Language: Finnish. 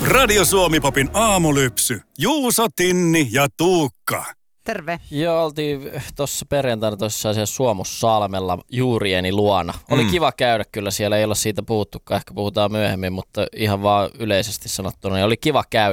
Radio Suomi-popin aamulypsy. Juuso, Tinni ja Tuukka. Terve. Joo, oltiin tuossa perjantaina tuossa siellä Suomussalmella juurieni luona. Oli kiva käydä kyllä, siellä ei olla siitä puhuttukaan, ehkä puhutaan myöhemmin, mutta ihan vaan yleisesti sanottuna. Oli kiva käydä